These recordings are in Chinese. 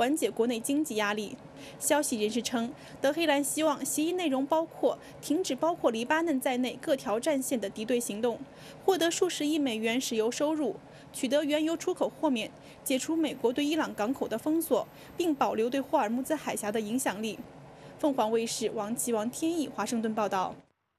缓解国内经济压力。消息人士称，德黑兰希望协议内容包括停止包括黎巴嫩在内各条战线的敌对行动，获得数十亿美元石油收入，取得原油出口豁免，解除美国对伊朗港口的封锁，并保留对霍尔木兹海峡的影响力。凤凰卫视王琦、王天意华盛顿报道。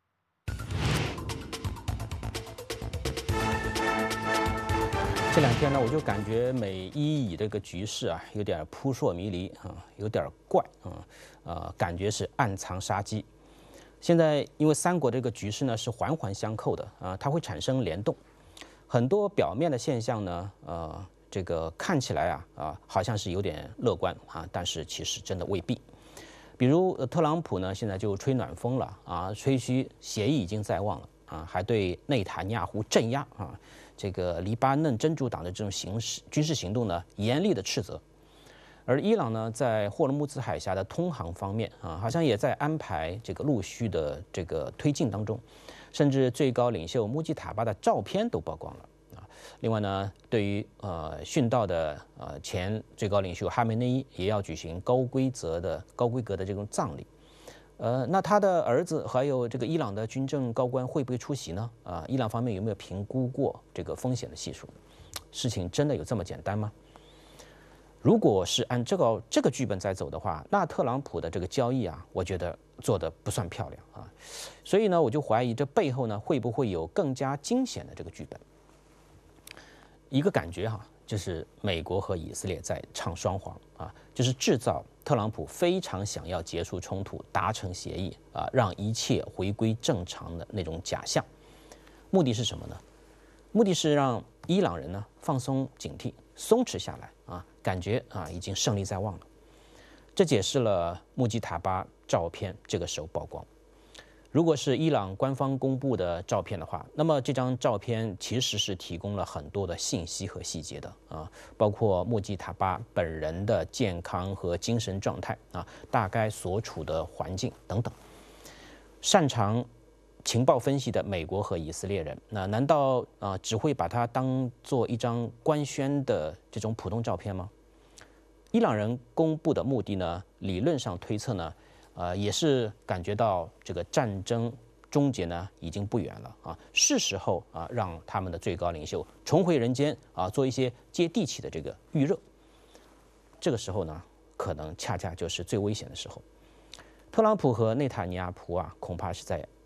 这两天呢，我就感觉美伊以这个局势啊，有点扑朔迷离啊，有点怪啊，感觉是暗藏杀机。现在因为三国这个局势呢是环环相扣的啊，它会产生联动，很多表面的现象呢，这个看起来好像是有点乐观啊，但是其实真的未必。比如特朗普呢，现在就吹暖风了啊，吹嘘协议已经在望了啊，还对内塔尼亚胡镇压啊。这个黎巴嫩真主党的这种军事行动呢，严厉的斥责。而伊朗呢，在霍尔木兹海峡的通航方面啊，好像也在安排这个陆续的这个推进当中，甚至最高领袖穆基塔巴的照片都曝光了啊。另外呢，对于殉道的前最高领袖哈梅内伊，也要举行高规格的这种葬礼。那他的儿子还有这个伊朗的军政高官会不会出席呢？伊朗方面有没有评估过这个风险的系数？事情真的有这么简单吗？如果是按这个剧本在走的话，那特朗普的这个交易啊，我觉得做得不算漂亮啊。所以呢，我就怀疑这背后呢，会不会有更加惊险的这个剧本？一个感觉就是美国和以色列在唱双簧啊，就是制造特朗普非常想要结束冲突、达成协议啊，让一切回归正常的那种假象。目的是什么呢？目的是让伊朗人呢放松警惕、松弛下来啊，感觉已经胜利在望了。这解释了穆基塔巴照片这个时候曝光。如果是伊朗官方公布的照片的话，那么这张照片其实是提供了很多的信息和细节的啊，包括穆基塔巴本人的健康和精神状态啊，大概所处的环境等等。擅长情报分析的美国和以色列人，那难道只会把它当做一张官宣的这种普通照片吗？伊朗人公布的目的呢，理论上推测呢，也是感觉到这个战争终结呢已经不远了啊，是时候让他们的最高领袖重回人间啊，做一些接地气的这个预热。这个时候呢，可能恰恰就是最危险的时候。特朗普和内塔尼亚胡恐怕是在